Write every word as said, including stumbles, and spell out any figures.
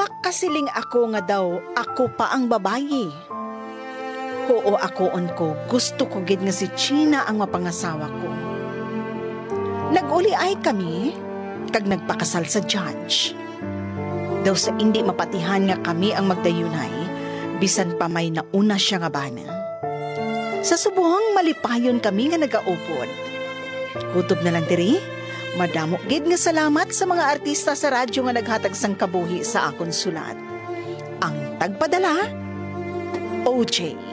makasiling ako nga daw ako pa ang babayi. Oo akoon ko, gusto ko gid nga si China ang mapangasawa ko. Nag-uli ay kami, kag nagpakasal sa judge. Daw sa hindi mapatihan nga kami ang magdayunay, bisan pa may nauna siya nga bana. Sa subuhang malipayon kami nga nagaupod. Kutob na lang diri, madamo gid nga salamat sa mga artista sa radyo nga naghatag sang kabuhi sa akon sulat. Ang tagpadala, O J.